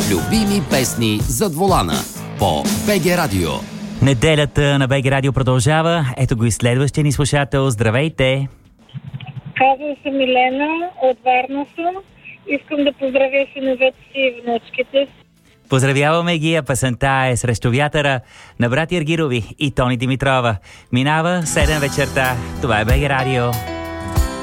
Любими песни зад волана по БГ Радио. Неделята на БГ Радио продължава. Ето го и следващия ни слушател. Здравейте! Казвам се Милена, от Варна съм. Искам да поздравя синовете си и внучките. Поздравяваме ги, а песента е "Срещу вятъра" на братя Аргирови и Тони Димитрова. Минава 7 вечерта. Това е БГ Радио.